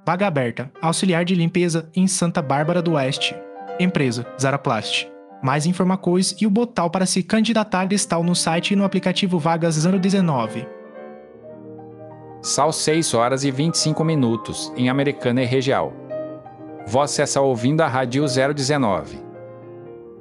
Vaga aberta. Auxiliar de limpeza em Santa Bárbara do Oeste. Empresa, Zaraplast. Mais informações e o botão para se candidatar estão no site e no aplicativo Vagas 019. São 6 horas e 25 minutos, em Americana e Região. Você está ouvindo a Rádio 019.